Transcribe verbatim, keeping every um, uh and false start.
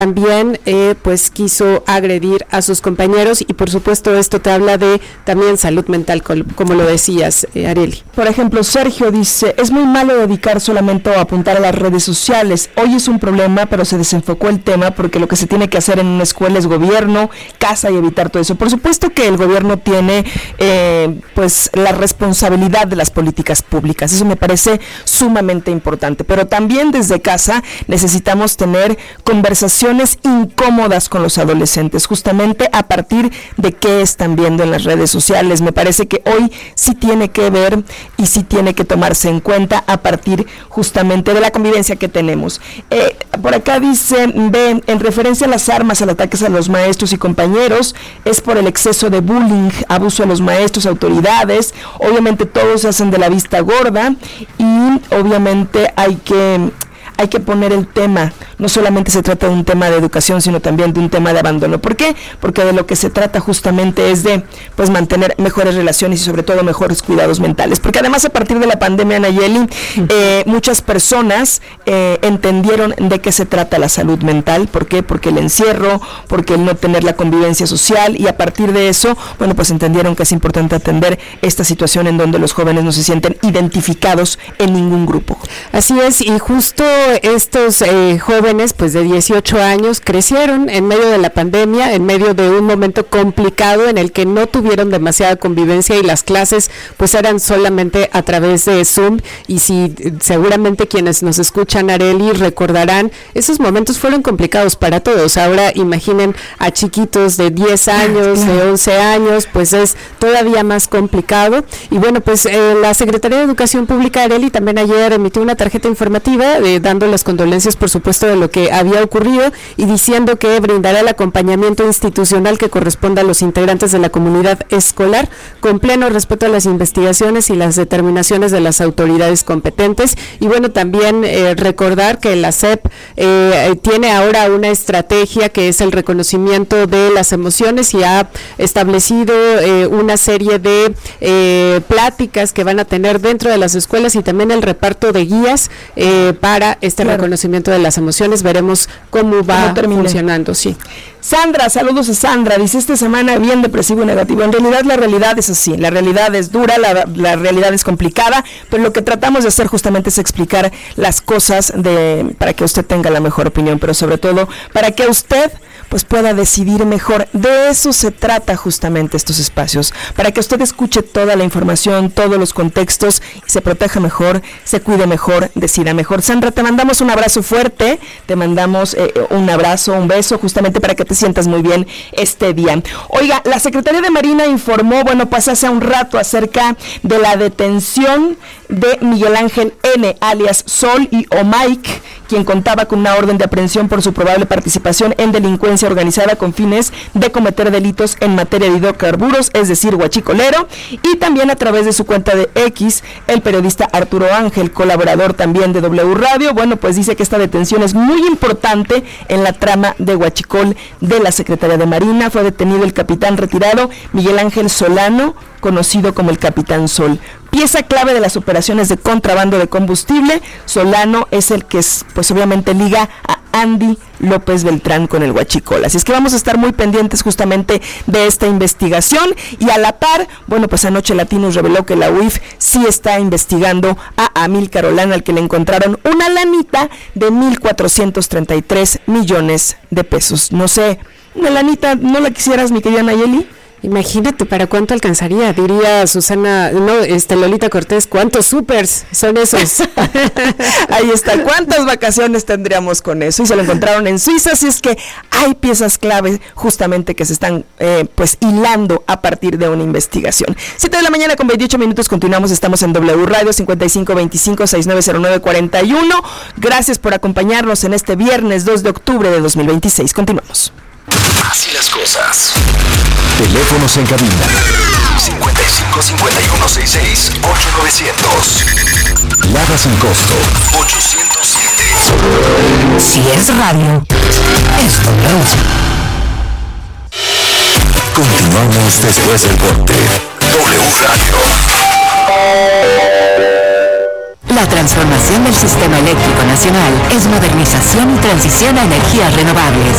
también eh, pues quiso agredir a sus compañeros y por supuesto esto te habla de también salud mental, como lo decías, eh, Arely. Por ejemplo, Sergio dice, es muy malo dedicar solamente a apuntar a las redes sociales. Hoy es un problema, pero se desenfocó el tema porque lo que se tiene que hacer en una escuela es gobierno, casa y evitar todo eso. Por supuesto que el gobierno tiene eh, pues la responsabilidad de las políticas públicas. Eso me parece sumamente importante, pero también desde casa necesitamos tener conversaciones incómodas con los adolescentes, justamente a partir de qué están viendo en las redes sociales. Me parece que hoy sí tiene que ver y sí tiene que tomarse en cuenta a partir justamente de la convivencia que tenemos. Eh, por acá dice, ve, en referencia a las armas, al ataques a los maestros y compañeros, es por el exceso de bullying, abuso a los maestros, autoridades. Obviamente todos se hacen de la vista gorda y obviamente hay que... hay que poner el tema, no solamente se trata de un tema de educación, sino también de un tema de abandono. ¿Por qué? Porque de lo que se trata justamente es de pues mantener mejores relaciones y sobre todo mejores cuidados mentales. Porque además a partir de la pandemia, Nayeli, eh, muchas personas eh, entendieron de qué se trata la salud mental. ¿Por qué? Porque el encierro, porque el no tener la convivencia social y a partir de eso, bueno, pues entendieron que es importante atender esta situación en donde los jóvenes no se sienten identificados en ningún grupo. Así es, y justo estos eh, jóvenes pues de dieciocho años crecieron en medio de la pandemia, en medio de un momento complicado en el que no tuvieron demasiada convivencia y las clases pues eran solamente a través de Zoom y si seguramente quienes nos escuchan, Arely, recordarán, esos momentos fueron complicados para todos. Ahora imaginen a chiquitos de diez años, de once años, pues es todavía más complicado y bueno, pues eh, la Secretaría de Educación Pública, Arely, también ayer emitió una tarjeta informativa de dando las condolencias, por supuesto, de lo que había ocurrido y diciendo que brindará el acompañamiento institucional que corresponda a los integrantes de la comunidad escolar con pleno respeto a las investigaciones y las determinaciones de las autoridades competentes. Y bueno, también eh, recordar que la S E P eh, tiene ahora una estrategia que es el reconocimiento de las emociones y ha establecido eh, una serie de eh, pláticas que van a tener dentro de las escuelas y también el reparto de guías eh, para este claro. reconocimiento de las emociones. Veremos cómo va ¿Cómo funcionando, sí. Sandra, saludos a Sandra, dice esta semana bien depresivo y negativo. En realidad la realidad es así, la realidad es dura, la, la realidad es complicada, pero lo que tratamos de hacer justamente es explicar las cosas de para que usted tenga la mejor opinión, pero sobre todo para que usted pues pueda decidir mejor. De eso se trata justamente estos espacios, para que usted escuche toda la información, todos los contextos, y se proteja mejor, se cuide mejor, decida mejor. Sandra, te mandamos un abrazo fuerte, te mandamos eh, un abrazo, un beso, justamente para que te sientas muy bien este día. Oiga, la Secretaría de Marina informó, bueno, pues hace un rato acerca de la detención de Miguel Ángel N., alias Sol y o Mike, quien contaba con una orden de aprehensión por su probable participación en delincuencia organizada con fines de cometer delitos en materia de hidrocarburos, es decir, huachicolero, y también a través de su cuenta de X, el periodista Arturo Ángel, colaborador también de W Radio, bueno, pues dice que esta detención es muy importante en la trama de huachicol de la Secretaría de Marina. Fue detenido el capitán retirado Miguel Ángel Solano, conocido como el Capitán Sol. Pieza clave de las operaciones de contrabando de combustible, Solano es el que es, pues obviamente liga a Andy López Beltrán con el huachicol. Así es que vamos a estar muy pendientes justamente de esta investigación y a la par, bueno, pues anoche Latinos reveló que la U I F sí está investigando a Amílcar Olano, al que le encontraron una lanita de mil cuatrocientos treinta y tres millones de pesos. No sé, una lanita, ¿no la quisieras, mi querida Nayeli? Imagínate para cuánto alcanzaría, diría Susana, no, este Lolita Cortés, ¿cuántos supers son esos? Ahí está, ¿cuántas vacaciones tendríamos con eso? Y se lo encontraron en Suiza, así es que hay piezas clave justamente que se están eh, pues hilando a partir de una investigación. siete de la mañana con veintiocho minutos, continuamos, estamos en W Radio cincuenta y cinco veinticinco sesenta y nueve cero nueve cuarenta y uno. Gracias por acompañarnos en este viernes dos de octubre de dos mil veintiséis. Continuamos. Así las cosas. Teléfonos en cabina cincuenta y cinco cincuenta y uno sesenta y seis ocho novecientos. Lada sin costo ochocientos siete. Si es radio, es W. Continuamos después del corte. W Radio. La transformación del sistema eléctrico nacional es modernización y transición a energías renovables.